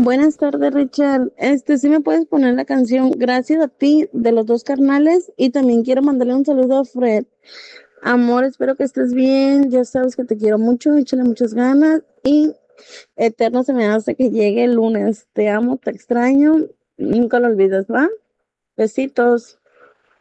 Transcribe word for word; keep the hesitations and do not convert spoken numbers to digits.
Buenas tardes, Richard. Este, sí me puedes poner la canción Gracias a ti de los dos carnales y también quiero mandarle un saludo a Fred. Amor, espero que estés bien. Ya sabes que te quiero mucho, échale muchas ganas y eterno se me hace que llegue el lunes. Te amo, te extraño. Nunca lo olvides, ¿va? Besitos.